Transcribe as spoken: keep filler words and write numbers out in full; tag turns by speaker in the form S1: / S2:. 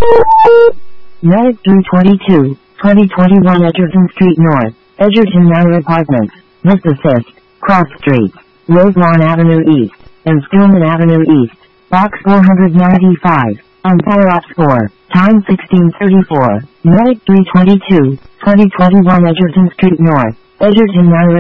S1: Medic three twenty-two, twenty twenty-one Edgerton Street North, Edgerton Manor Apartments, Mississauga Fifth, Cross Street, Roselawn Avenue East, and Stillman Avenue East, Box four ninety-five, Umpire Ops four, time sixteen thirty-four, Medic three twenty-two, twenty twenty-one Edgerton Street North, Edgerton Manor